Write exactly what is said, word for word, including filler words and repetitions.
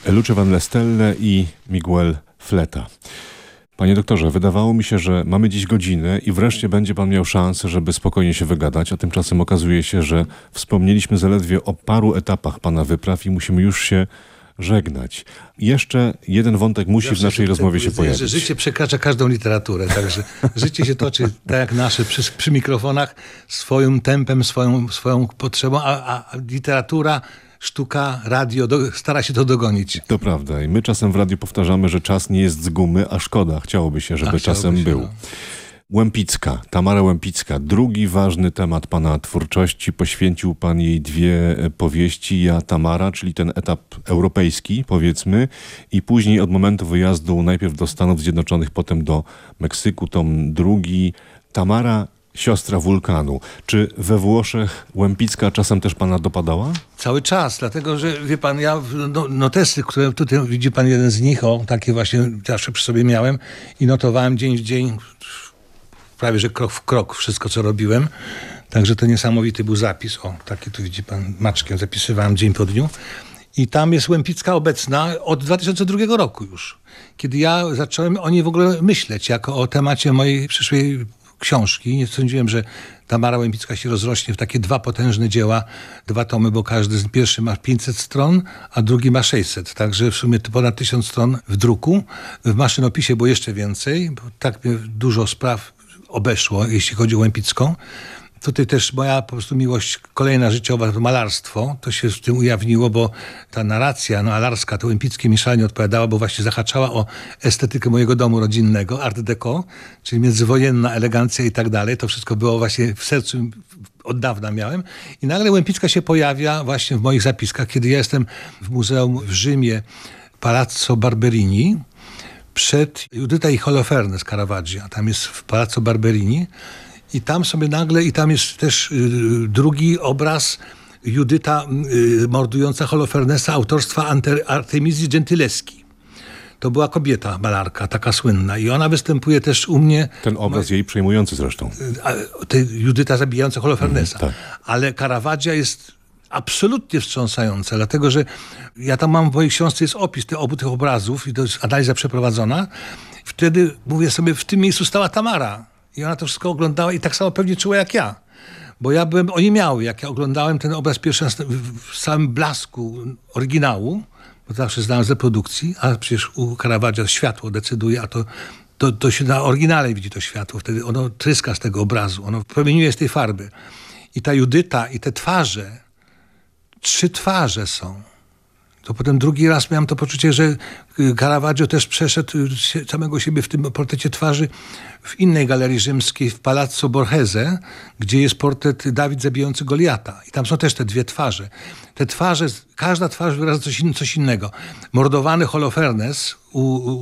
Lucio van le Stelle i Miguel Fleta. Panie doktorze, wydawało mi się, że mamy dziś godzinę i wreszcie będzie pan miał szansę, żeby spokojnie się wygadać, a tymczasem okazuje się, że wspomnieliśmy zaledwie o paru etapach pana wypraw i musimy już się żegnać. Jeszcze jeden wątek musi Zawsze w naszej rozmowie się pojawić. Że życie przekracza każdą literaturę, także życie się toczy tak jak nasze przy, przy mikrofonach, swoim tempem, swoją, swoją potrzebą, a, a literatura, sztuka, radio do, stara się to dogonić. To prawda i my czasem w radiu powtarzamy, że czas nie jest z gumy, a szkoda. Chciałoby się, żeby czasem się, był. No. Łempicka, Tamara Łempicka, drugi ważny temat pana twórczości. Poświęcił pan jej dwie powieści, Ja, Tamara, czyli ten etap europejski, powiedzmy, i później od momentu wyjazdu najpierw do Stanów Zjednoczonych, potem do Meksyku, tom drugi, Tamara, siostra wulkanu. Czy we Włoszech Łempicka czasem też pana dopadała? Cały czas, dlatego że wie pan, ja no, notesy, które tutaj widzi pan jeden z nich, o takie właśnie zawsze przy sobie miałem i notowałem dzień w dzień, prawie że krok w krok wszystko, co robiłem. Także to niesamowity był zapis. O, taki tu widzi pan, maczkiem zapisywałem dzień po dniu. I tam jest Łempicka obecna od dwa tysiące drugiego roku już. Kiedy ja zacząłem o niej w ogóle myśleć, jako o temacie mojej przyszłej książki. Nie sądziłem, że Tamara Łempicka się rozrośnie w takie dwa potężne dzieła, dwa tomy, bo każdy z pierwszy ma pięćset stron, a drugi ma sześćset. Także w sumie to ponad tysiąc stron w druku. W maszynopisie było jeszcze więcej, bo tak mnie dużo spraw obeszło, jeśli chodzi o Łempicką. Tutaj też moja po prostu miłość kolejna życiowa, to malarstwo, to się w tym ujawniło, bo ta narracja malarska, to Łempickie mi szalenie odpowiadała, bo właśnie zahaczała o estetykę mojego domu rodzinnego, art deco, czyli międzywojenna elegancja i tak dalej. To wszystko było właśnie w sercu, od dawna miałem. I nagle Łempicka się pojawia właśnie w moich zapiskach, kiedy ja jestem w muzeum w Rzymie, Palazzo Barberini, przed Judyta i Holofernes z Caravaggia. Tam jest w Palazzo Barberini. I tam sobie nagle, i tam jest też y, drugi obraz Judyta y, mordująca Holofernesa autorstwa Ante, Artemizji Gentileschi. To była kobieta, malarka, taka słynna. I ona występuje też u mnie... Ten obraz jej przejmujący zresztą. Y, Judyta zabijająca Holofernesa. Mm, tak. Ale Caravaggia jest absolutnie wstrząsająca, dlatego że ja tam mam w mojej książce jest opis te, obu tych obrazów i to jest analiza przeprowadzona. Wtedy mówię sobie, w tym miejscu stała Tamara. I ona to wszystko oglądała i tak samo pewnie czuła jak ja. Bo ja byłem oniemiały, jak ja oglądałem ten obraz pierwszy raz w samym blasku oryginału, bo zawsze znałem z reprodukcji, a przecież u Caravaggia światło decyduje, a to, to, to się na oryginale widzi to światło. Wtedy ono tryska z tego obrazu, ono promieniuje z tej farby. I ta Judyta i te twarze, trzy twarze są. To potem drugi raz miałem to poczucie, że Caravaggio też przeszedł samego siebie w tym portrecie twarzy w innej galerii rzymskiej, w Palazzo Borghese, gdzie jest portret Dawid zabijający Goliata. I tam są też te dwie twarze. Te twarze, każda twarz wyraża coś, in, coś innego. Mordowany Holofernes u,